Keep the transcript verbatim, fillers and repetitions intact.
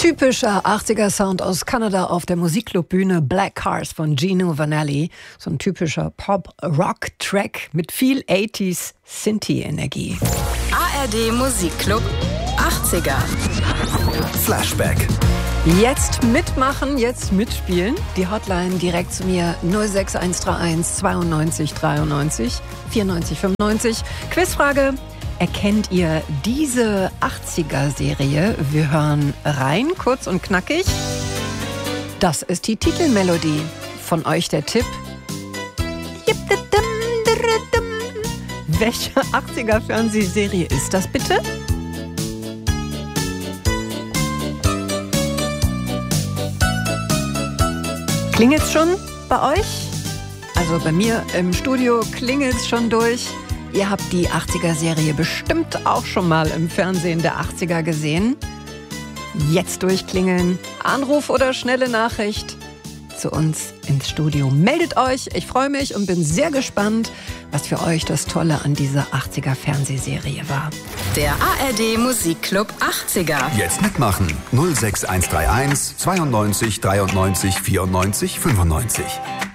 Typischer achtziger-Sound aus Kanada auf der Musikclubbühne Black Cars von Gino Vannelli. So ein typischer Pop-Rock-Track mit viel achtziger Synthie-Energie. A R D Musikclub achtziger. Flashback. Jetzt mitmachen, jetzt mitspielen. Die Hotline direkt zu mir null sechs eins drei eins zweiundneunzig dreiundneunzig vierundneunzig fünfundneunzig. Quizfrage: Erkennt ihr diese achtziger-Serie? Wir hören rein, kurz und knackig. Das ist die Titelmelodie. Von euch der Tipp. Welche achtziger-Fernsehserie ist das bitte? Klingelt's schon bei euch? Also bei mir im Studio klingelt's schon durch. Ihr habt die achtziger-Serie bestimmt auch schon mal im Fernsehen der achtziger gesehen. Jetzt durchklingeln, Anruf oder schnelle Nachricht zu uns ins Studio. Meldet euch, ich freue mich und bin sehr gespannt, was für euch das Tolle an dieser achtziger-Fernsehserie war. Der A R D Musikclub achtziger. Jetzt mitmachen. null sechs eins drei eins zweiundneunzig dreiundneunzig vierundneunzig fünfundneunzig.